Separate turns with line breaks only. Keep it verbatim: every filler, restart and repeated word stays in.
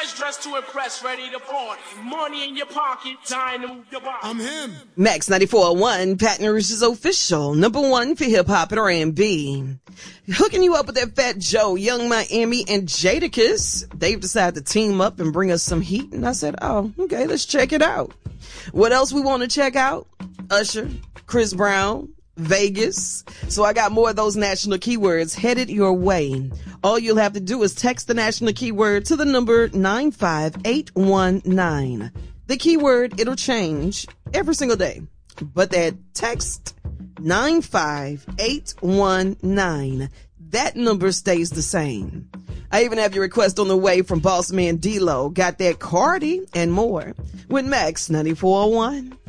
Bitches dressed to impress, ready to party. Money in your pocket, dying to move your body.
I'm him.
Max ninety-four point one, Baton Rouge's official number one for hip hop and R and B. Hooking you up with that Fat Joe, Young Miami, and Jadakiss. They've decided to team up and bring us some heat. And I said, oh, okay, let's check it out. What else we want to check out? Usher, Chris Brown, Vegas. So I got more of those national keywords headed your way. All you'll have to do is text the national keyword to the number nine five eight one nine. The keyword, it'll change every single day. But that text nine five eight one nine, that number stays the same. I even have your request on the way from Boss Man D-Lo. Got that Cardi and more with Max ninety-four point one.